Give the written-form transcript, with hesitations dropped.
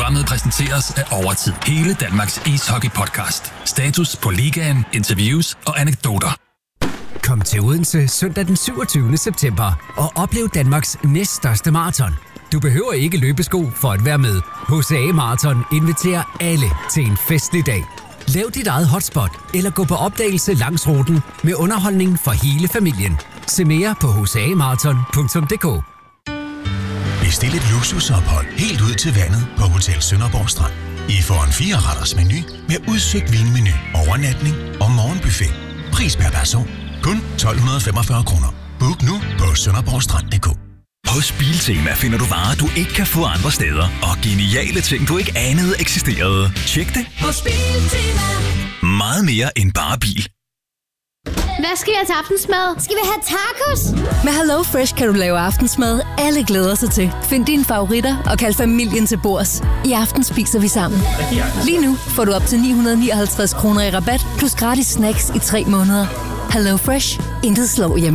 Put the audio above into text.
Programmet præsenteres af Overtid. Hele Danmarks ishockey-podcast. Status på ligaen, interviews og anekdoter. Kom til Odense søndag den 27. september og oplev Danmarks næststørste maraton. Du behøver ikke løbesko for at være med. HCA Marathon inviterer alle til en festlig dag. Lav dit eget hotspot eller gå på opdagelse langs ruten med underholdning for hele familien. Se mere på hcamarathon.dk. Bestil et luksusophold helt ud til vandet på Hotel Sønderborg Strand. I får en 4-retters menu med udsøgt vinmenu, overnatning og morgenbuffet. Pris per person kun 1.245 kroner. Book nu på sønderborgstrand.dk. Hos Biltema finder du varer, du ikke kan få andre steder, og geniale ting, du ikke anede eksisterede. Tjek det hos Biltema. Meget mere end bare bil. Hvad skal jeg til aftensmad? Skal vi have tacos? Med Hello Fresh kan du lave aftensmad, alle glæder sig til. Find dine favoritter og kald familien til bords. I aften spiser vi sammen. Lige nu får du op til 959 kroner i rabat, plus gratis snacks i 3 måneder. Hello Fresh. Intet slår hjemme.